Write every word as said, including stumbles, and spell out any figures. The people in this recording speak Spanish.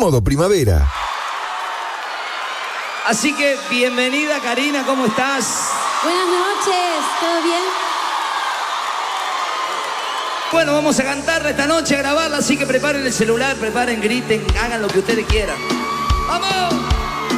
modo primavera. Así que bienvenida Karina, ¿cómo estás? Buenas noches, ¿todo bien? Bueno, vamos a cantarla esta noche, a grabarla, así que preparen el celular, preparen, griten, hagan lo que ustedes quieran. ¡Vamos!